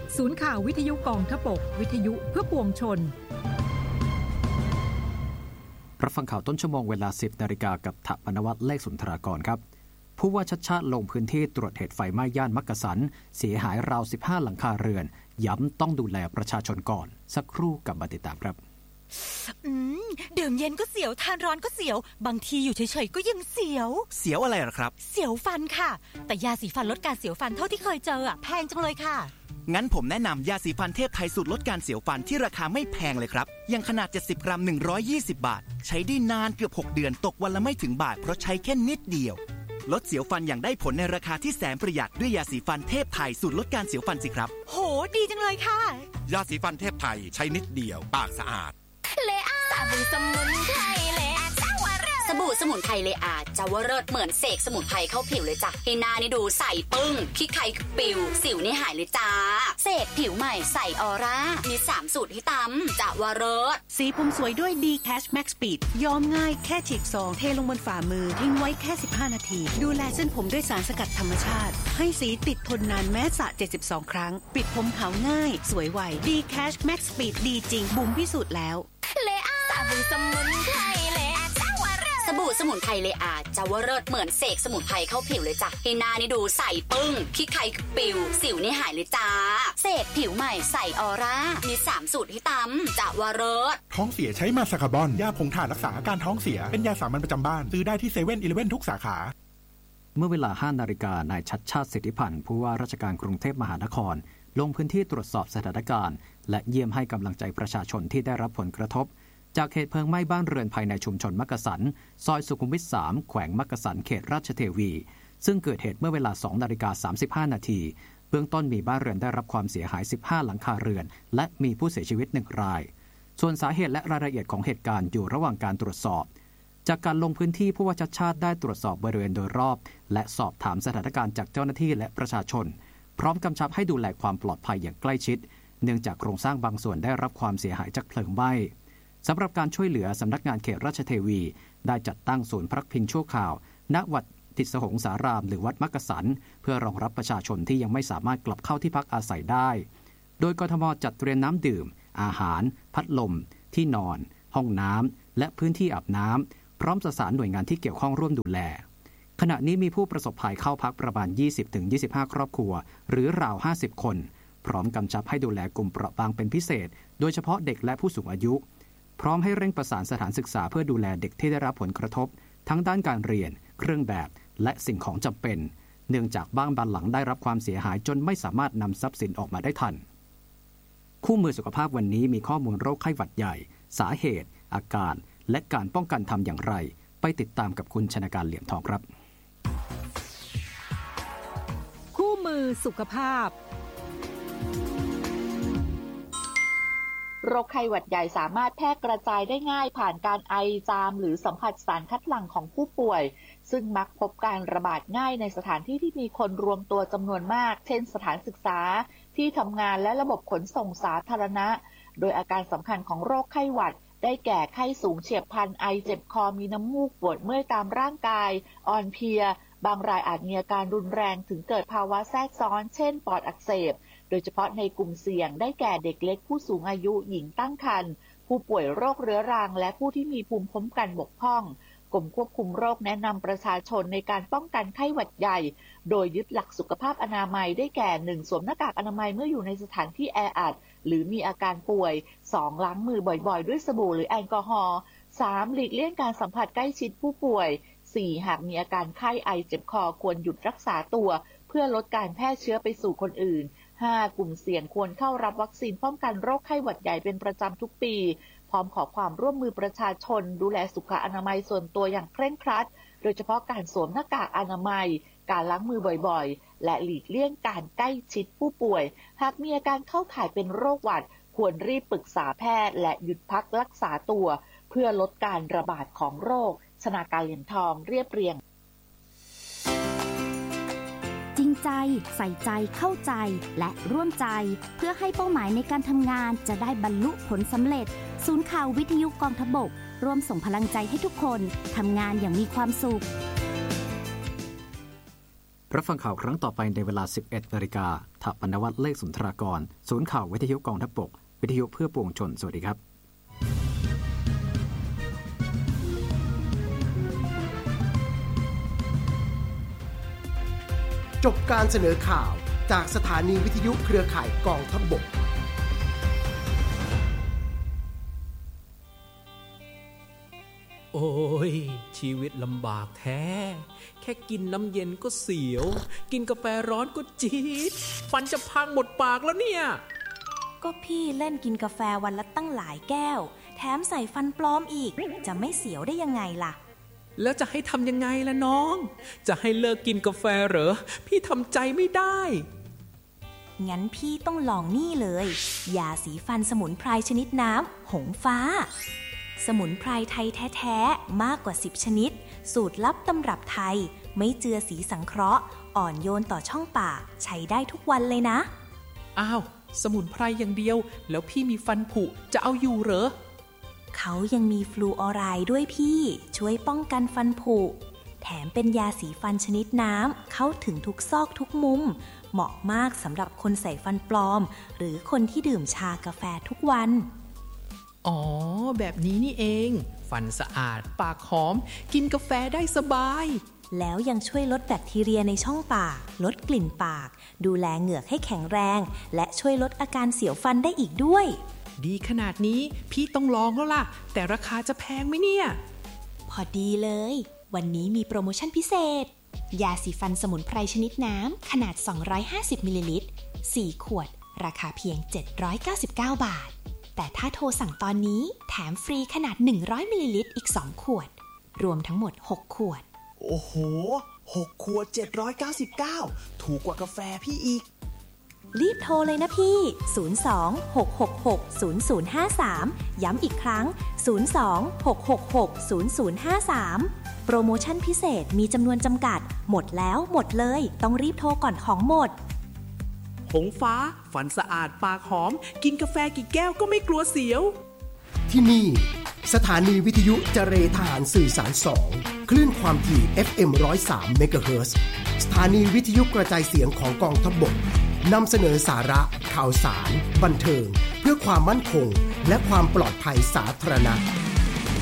ศูนย์ข่าววิทยุกองทพบกวิทยุเพื่อปวงชนรับฟังข่าวต้นชั่วโมงเวลา 10 นาฬิกากับถปนวัฒน์เลขสุนทรากรครับผู้ว่าชัชชาติลงพื้นที่ตรวจเหตุไฟไหม้ย่านมักกะสันเสียหายราว15หลังคาเรือนย้ำต้องดูแลประชาชนก่อนสักครู่กลับมาติดตามครับดื่มเย็นก็เสียวทานร้อนก็เสียวบางทีอยู่เฉยๆก็ยังเสียวอะไรหรอครับเสียวฟันค่ะแต่ยาสีฟันลดการเสียวฟันเท่าที่เคยเจอแพงจังเลยค่ะงั้นผมแนะนำยาสีฟันเทพไทยสูตรลดการเสียวฟันที่ราคาไม่แพงเลยครับอย่างขนาด70กรัม120บาทใช้ได้นานเกือบ6เดือนตกวันละไม่ถึงบาทเพราะใช้แค่นิดเดียวลดเสียวฟันอย่างได้ผลในราคาที่แสนประหยัดด้วยยาสีฟันเทพไทยสูตรลดการเสียวฟันสิครับโหดีจังเลยค่ะยาสีฟันเทพไทยใช้นิดเดียวปากสะอาดเลอาสบู่สมุนไพรเลอาเจ้าวเริศสบู่สมุนไพรเลอาเจ้าวเริศเหมือนเสกสมุนไพรเข้าผิวเลยจ้ะให้หน้านี่ดูใสปึ้งขี้ไข่ปิวสิวนี่หายเลยจ้าเสกผิวใหม่ใสออร่ามี3สูตรให้ตำเจ้าวเริศสีผมสวยด้วย D Cash Max Speed ย้อมง่ายแค่ฉีกซองเทลงบนฝ่ามือทิ้งไว้แค่15นาทีดูแลเส้นผมด้วยสารสกัดธรรมชาติให้สีติดทนนานแม้สระ72ครั้งปิดผมขาวง่ายสวยไว D Cash Max Speed ดีจริงบุ๋มพิสูจน์แล้วเลอาสบู่สมุนไพรเลอาเจ้าวเริศสบู่สมุนไพรเลอาเจ้าวเริศเหมือนเสกสมุนไพรเข้าผิวเลยจ้ะให้หน้านี่ดูใสปึ้งขี้ไข่ปิวสิวนี่หายเลยจ้าเสกผิวใหม่ใสออร่ามี3สูตรให้ตำเจ้าวเริศท้องเสียใช้มาสคาร์บอนยาผงถ่านรักษาอาการท้องเสียเป็นยาสามัญประจำบ้านซื้อได้ที่7-11ทุกสาขาเมื่อเวลา 5 นาฬิกานายชัชชาติสิทธิพันธ์ผู้ว่าราชการกรุงเทพมหานครลงพื้นที่ตรวจสอบสถานการณ์และเยี่ยมให้กำลังใจประชาชนที่ได้รับผลกระทบจากเหตุเพลิงไหม้บ้านเรือนภายในชุมชนมักกะสันซอยสุขุมวิท 3 แขวงมักกะสันเขตราชเทวีซึ่งเกิดเหตุเมื่อเวลา 2:35 นาทีเบื้องต้นมีบ้านเรือนได้รับความเสียหาย15หลังคาเรือนและมีผู้เสียชีวิต1รายส่วนสาเหตุและรายละเอียดของเหตุการณ์อยู่ระหว่างการตรวจสอบจากการลงพื้นที่ผู้ว่าชัชชาติได้ตรวจสอบบริเวณโดยรอบและสอบถามสถานการณ์จากเจ้าหน้าที่และประชาชนพร้อมกำชับให้ดูแลความปลอดภัยอย่างใกล้ชิดเนื่องจากโครงสร้างบางส่วนได้รับความเสียหายจากเพลิงไหม้สำหรับการช่วยเหลือสำนักงานเขตราชเทวีได้จัดตั้งศูนย์พักพิงชั่วคราวณวัดติสหงสารามหรือวัดมักกะสันเพื่อรองรับประชาชนที่ยังไม่สามารถกลับเข้าที่พักอาศัยได้โดยกทม.จัดเตรียมน้ำดื่มอาหารพัดลมที่นอนห้องน้ำและพื้นที่อาบน้ำพร้อมประสานหน่วยงานที่เกี่ยวข้องร่วมดูแลขณะนี้มีผู้ประสบภัยเข้าพักประมาณ 20-25 ครอบครัวหรือราว50คนพร้อมกำชับให้ดูแลกลุ่มเปราะบางเป็นพิเศษโดยเฉพาะเด็กและผู้สูงอายุพร้อมให้เร่งประสานสถานศึกษาเพื่อดูแลเด็กที่ได้รับผลกระทบทั้งด้านการเรียนเครื่องแบบและสิ่งของจำเป็นเนื่องจากบ้านบางหลังได้รับความเสียหายจนไม่สามารถนำทรัพย์สินออกมาได้ทันคู่มือสุขภาพวันนี้มีข้อมูลโรคไข้หวัดใหญ่สาเหตุอาการและการป้องกันทำอย่างไรไปติดตามกับคุณชนาการเหลี่ยมทองครับคู่มือสุขภาพโรคไข้หวัดใหญ่สามารถแพร่กระจายได้ง่ายผ่านการไอจามหรือสัมผัสสารคัดหลั่งของผู้ป่วยซึ่งมักพบการระบาดง่ายในสถานที่ที่มีคนรวมตัวจำนวนมากเช่นสถานศึกษาที่ทำงานและระบบขนส่งสาธารณะโดยอาการสำคัญของโรคไข้หวัดได้แก่ไข้สูงเฉียบพลันไอเจ็บคอมีน้ำมูกปวดเมื่อยตามร่างกายอ่อนเพลียบางรายอาจมีอาการรุนแรงถึงเกิดภาวะแทรกซ้อนเช่นปอดอักเสบโดยเฉพาะในกลุ่มเสี่ยงได้แก่เด็กเล็กผู้สูงอายุหญิงตั้งครรภ์ผู้ป่วยโรคเรื้อรังและผู้ที่มีภูมิคุ้มกันบกพร่องกรมควบคุมโรคแนะนำประชาชนในการป้องกันไข้หวัดใหญ่โดยยึดหลักสุขภาพอนามัยได้แก่ 1. สวมหน้ากากอนามัยเมื่ออยู่ในสถานที่แออัดหรือมีอาการป่วย 2. ล้างมือบ่อยๆด้วยสบู่หรือแอลกอฮอล์ 3. หลีกเลี่ยงการสัมผัสใกล้ชิดผู้ป่วย 4. หากมีอาการไข้ไอเจ็บคอควรหยุดรักษาตัวเพื่อลดการแพร่เชื้อไปสู่คนอื่น 5. กลุ่มเสี่ยงควรเข้ารับวัคซีนป้องกันโรคไข้หวัดใหญ่เป็นประจำทุกปีพร้อมขอความร่วมมือประชาชนดูแลสุขอนามัยส่วนตัวอย่างเคร่งครัดโดยเฉพาะการสวมหน้ากากอนามัยการล้างมือบ่อยๆและหลีกเลี่ยงการใกล้ชิดผู้ป่วยหากมีอาการเข้าข่ายเป็นโรคหวัดควรรีบปรึกษาแพทย์และหยุดพักรักษาตัวเพื่อลดการระบาดของโรคชนาการเหลี่ยมทองเรียบเรียงจริงใจใส่ใจเข้าใจและร่วมใจเพื่อให้เป้าหมายในการทำงานจะได้บรรลุผลสำเร็จศูนย์ข่าววิทยุกองทพบกร่วมส่งพลังใจให้ทุกคนทำงานอย่างมีความสุขรับฟังข่าวครั้งต่อไปในเวลา 11 นาฬิกาถปนวัฒน์เลขสุนทรากรศูนย์ข่าววิทยุกองทัพบกวิทยุเพื่อปวงชนสวัสดีครับจบการเสนอข่าวจากสถานีวิทยุเครือข่ายกองทัพบกโอ้ยชีวิตลำบากแท้แค่กินน้ำเย็นก็เสียวกินกาแฟร้อนก็จี๊ดฟันจะพังหมดปากแล้วเนี่ยก็พี่เล่นกินกาแฟวันละตั้งหลายแก้วแถมใส่ฟันปลอมอีกจะไม่เสียวได้ยังไงล่ะแล้วจะให้ทำยังไงล่ะน้องจะให้เลิกกินกาแฟเหรอพี่ทำใจไม่ได้งั้นพี่ต้องลองนี่เลยยาสีฟันสมุนไพรชนิดน้ำหงฟ้าสมุนไพรไทยแท้ๆมากกว่า10ชนิดสูตรลับตำรับไทยไม่เจือสีสังเคราะห์อ่อนโยนต่อช่องปากใช้ได้ทุกวันเลยนะอ้าวสมุนไพรอย่างเดียวแล้วพี่มีฟันผุจะเอาอยู่เหรอเขายังมีฟลูออไรด์ด้วยพี่ช่วยป้องกันฟันผุแถมเป็นยาสีฟันชนิดน้ำเข้าถึงทุกซอกทุกมุมเหมาะมากสำหรับคนใส่ฟันปลอมหรือคนที่ดื่มชากาแฟทุกวันอ๋อแบบนี้นี่เองฟันสะอาดปากหอมกินกาแฟได้สบายแล้วยังช่วยลดแบคทีเรียในช่องปากลดกลิ่นปากดูแลเหงือกให้แข็งแรงและช่วยลดอาการเสียวฟันได้อีกด้วยดีขนาดนี้พี่ต้องลองแล้วล่ะแต่ราคาจะแพงไหมเนี่ยพอดีเลยวันนี้มีโปรโมชั่นพิเศษยาสีฟันสมุนไพรชนิดน้ำขนาด250มิลลิลิตร4ขวดราคาเพียง799 บาทแต่ถ้าโทรสั่งตอนนี้แถมฟรีขนาด100มิลลิลิตรอีก2ขวดรวมทั้งหมด6ขวดโอ้โห6ขวด799ถูกกว่ากาแฟพี่อีกรีบโทรเลยนะพี่02-666-0053ย้ำอีกครั้ง02-666-0053โปรโมชั่นพิเศษมีจำนวนจำกัดหมดแล้วหมดเลยต้องรีบโทรก่อนของหมดหงฟ้าฟันสะอาดปากหอมกินกาแฟกี่แก้วก็ไม่กลัวเสียวที่นี่สถานีวิทยุเจรทหารสื่อสาร2คลื่นความถี่ FM 103 เมกะเฮิรตซ์สถานีวิทยุกระจายเสียงของกองทัพบกนำเสนอสาระข่าวสารบันเทิงเพื่อความมั่นคงและความปลอดภัยสาธารณะ